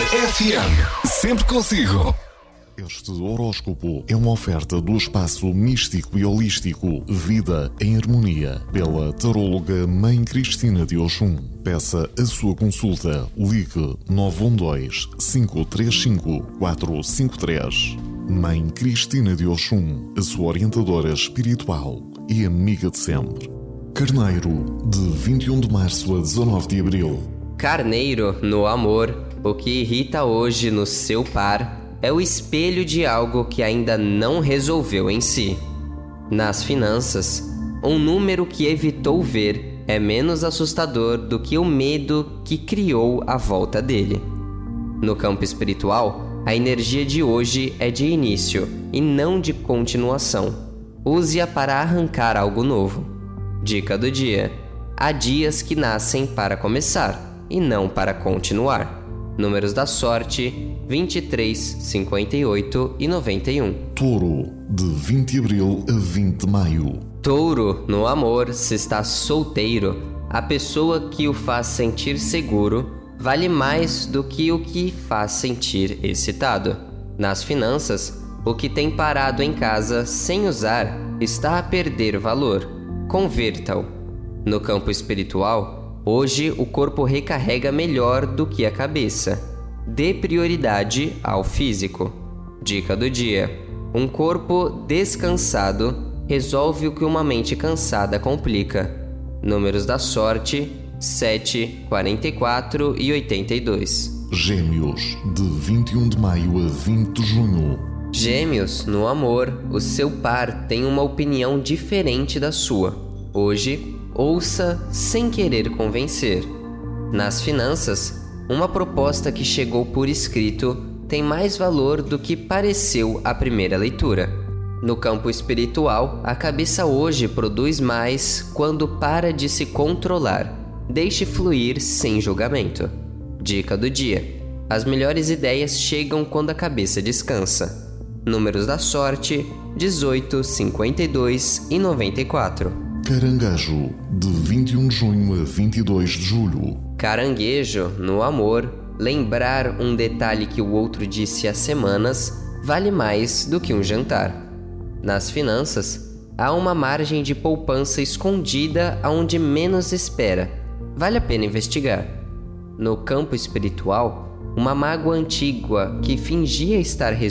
FM. Sempre consigo. Este horóscopo é uma oferta do espaço místico e holístico Vida em Harmonia, pela taróloga Mãe Cristina de Oxum. Peça a sua consulta. Ligue 912-535-453. Mãe Cristina de Oxum, a sua orientadora espiritual e amiga de sempre. Carneiro, de 21 de março a 19 de abril. Carneiro, no amor, o que irrita hoje no seu par é o espelho de algo que ainda não resolveu em si. Nas finanças, um número que evitou ver é menos assustador do que o medo que criou à volta dele. No campo espiritual, a energia de hoje é de início e não de continuação. Use-a para arrancar algo novo. Dica do dia: há dias que nascem para começar e não para continuar. Números da sorte: 23, 58 e 91. Touro, de 20 de abril a 20 de maio. Touro, no amor, se está solteiro, a pessoa que o faz sentir seguro vale mais do que o que faz sentir excitado. Nas finanças, o que tem parado em casa sem usar está a perder valor. Converta-o. No campo espiritual, hoje o corpo recarrega melhor do que a cabeça. Dê prioridade ao físico. Dica do dia: um corpo descansado resolve o que uma mente cansada complica. Números da sorte: 7, 44 e 82. Gêmeos, de 21 de maio a 20 de junho. Gêmeos, no amor, o seu par tem uma opinião diferente da sua. Hoje, ouça sem querer convencer. Nas finanças, uma proposta que chegou por escrito tem mais valor do que pareceu à primeira leitura. No campo espiritual, a cabeça hoje produz mais quando para de se controlar. Deixe fluir sem julgamento. Dica do dia: as melhores ideias chegam quando a cabeça descansa. Números da sorte: 18, 52 e 94. Caranguejo, de 21 de junho a 22 de julho. Caranguejo, no amor, lembrar um detalhe que o outro disse há semanas vale mais do que um jantar. Nas finanças, há uma margem de poupança escondida aonde menos espera. Vale a pena investigar. No campo espiritual, uma mágoa antiga que fingia estar